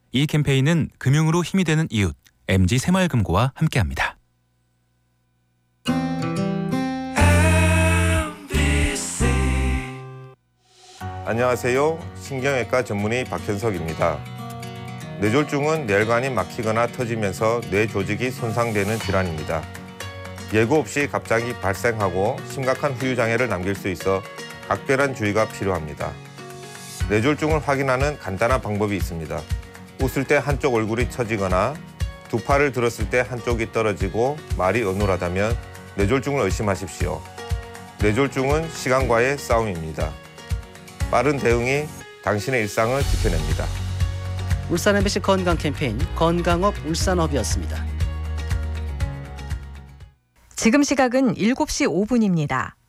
이 캠페인은 금융으로 힘이 되는 이웃 MG 새마을금고와 함께합니다. 안녕하세요. 신경외과 전문의 박현석입니다. 뇌졸중은 뇌혈관이 막히거나 터지면서 뇌 조직이 손상되는 질환입니다. 예고 없이 갑자기 발생하고 심각한 후유장애를 남길 수 있어 각별한 주의가 필요합니다. 뇌졸중을 확인하는 간단한 방법이 있습니다. 웃을 때 한쪽 얼굴이 처지거나 두 팔을 들었을 때 한쪽이 떨어지고 말이 어눌하다면 뇌졸중을 의심하십시오. 뇌졸중은 시간과의 싸움입니다. 빠른 대응이 당신의 일상을 지켜냅니다. 울산 MBC 건강 캠페인 건강업 울산업이었습니다. 지금 시각은 7시 5분입니다.